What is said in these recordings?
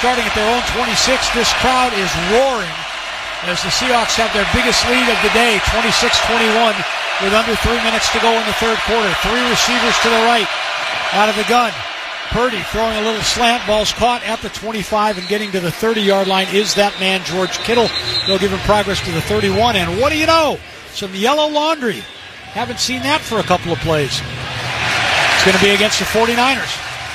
starting at their own 26. This crowd is roaring as the Seahawks have their biggest lead of the day, 26-21, with under 3 minutes to go in the third quarter. Three receivers to the right out of the gun. Purdy throwing a little slant. Ball's caught at the 25 and getting to the 30-yard line is that man, George Kittle. They'll give him progress to the 31. And what do you know? Some yellow laundry. Haven't seen that for a couple of plays. It's going to be against the 49ers.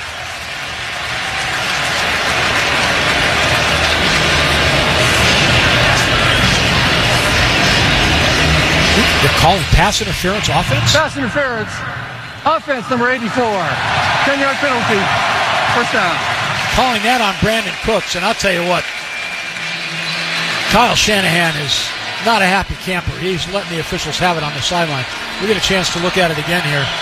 They're calling pass interference offense? Pass interference. Offense number 84. 10-yard penalty. First down. Calling that on Brandon Cooks. And I'll tell you what, Kyle Shanahan is not a happy camper. He's letting the officials have it on the sideline. We get a chance to look at it again here.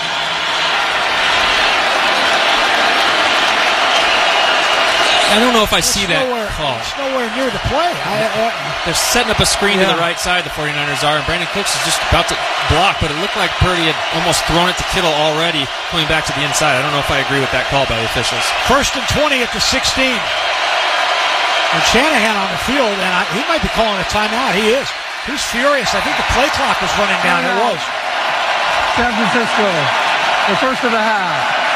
I don't know if I see that call. It's nowhere near the play. They're setting up a screen to the right side, the 49ers are, and Brandon Cooks is just about to block, but it looked like Purdy had almost thrown it to Kittle already, coming back to the inside. I don't know if I agree with that call by the officials. 1st and 20 at the 16. And Shanahan on the field, and he might be calling a timeout. He is. He's furious. I think the play clock was running down. It was. San Francisco, the first of the half.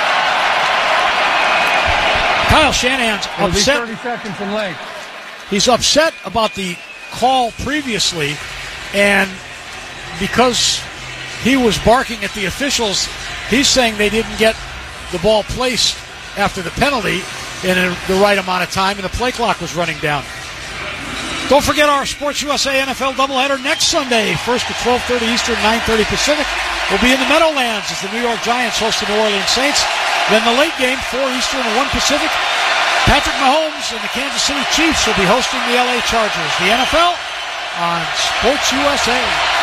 Kyle Shanahan's upset. 30 seconds in length. He's upset about the call previously, and because he was barking at the officials, he's saying they didn't get the ball placed after the penalty in the right amount of time, and the play clock was running down. Don't forget our Sports USA NFL doubleheader next Sunday, 1st at 12:30 Eastern, 9:30 Pacific. We'll be in the Meadowlands as the New York Giants host the New Orleans Saints. Then the late game, 4 Eastern and 1 Pacific. Patrick Mahomes and the Kansas City Chiefs will be hosting the LA Chargers. The NFL on Sports USA.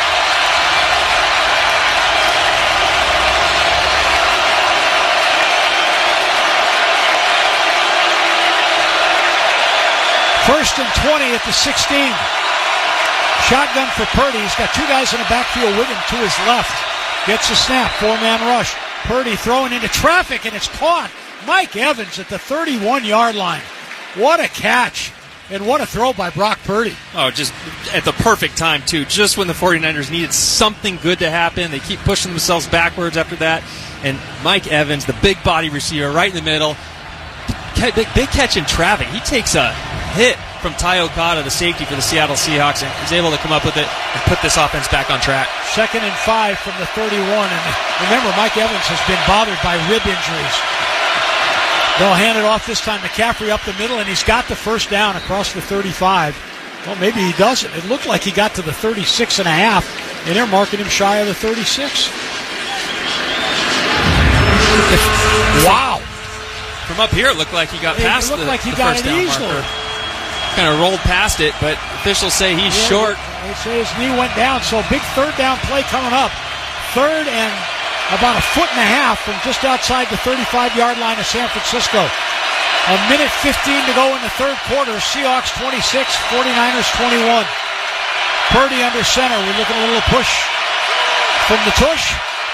First and 20 at the 16. Shotgun for Purdy. He's got two guys in the backfield with him to his left. Gets a snap, 4-man rush. Purdy throwing into traffic, and it's caught. Mike Evans at the 31-yard line. What a catch, and what a throw by Brock Purdy. Oh, just at the perfect time, too. Just when the 49ers needed something good to happen. They keep pushing themselves backwards after that. And Mike Evans, the big body receiver, right in the middle. Big catch in traffic. He takes a hit from Ty Okada, the safety for the Seattle Seahawks, and is able to come up with it and put this offense back on track. 2nd and 5 from the 31. And remember, Mike Evans has been bothered by rib injuries. They'll hand it off this time. McCaffrey up the middle, and he's got the first down across the 35. Well, maybe he doesn't. It looked like he got to the 36 and a half, and they're marking him shy of the 36. Wow. From up here, it looked like he got past the first down marker. Kind of rolled past it, but officials say he's short. They say his knee went down, so big third down play coming up. 3rd and about a foot and a half from just outside the 35-yard line of San Francisco. 1:15 to go in the third quarter. Seahawks 26, 49ers 21. Purdy under center. We're looking at a little push from the tush.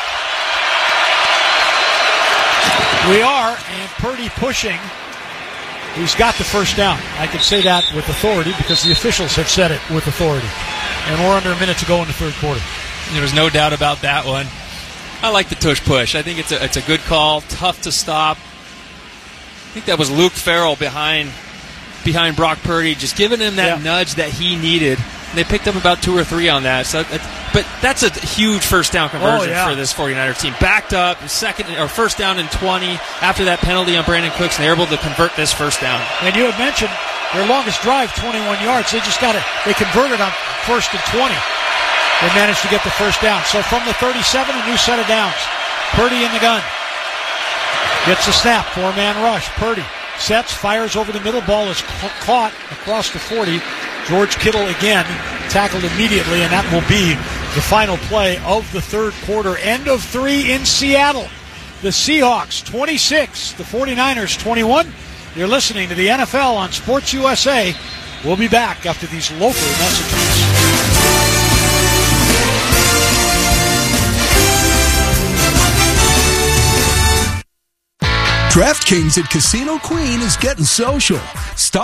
We are, and Purdy pushing. He's got the first down. I can say that with authority because the officials have said it with authority. And we're under a minute to go in the third quarter. There was no doubt about that one. I like the tush push. I think it's a good call. Tough to stop. I think that was Luke Farrell behind Brock Purdy, just giving him that nudge that he needed. And they picked up about 2 or 3 on that. But that's a huge first down conversion for this 49er team. Backed up, first down and 20 after that penalty on Brandon Cooks, and they're able to convert this first down. And you had mentioned their longest drive, 21 yards. They converted on 1st and 20. They managed to get the first down. So from the 37, a new set of downs. Purdy in the gun. Gets a snap, 4-man rush. Purdy sets, fires over the middle. Ball is caught across the 40. George Kittle again tackled immediately, and that will be the final play of the third quarter. End of 3 in Seattle. The Seahawks 26, the 49ers 21. You're listening to the NFL on Sports USA. We'll be back after these local messages. DraftKings at Casino Queen is getting social.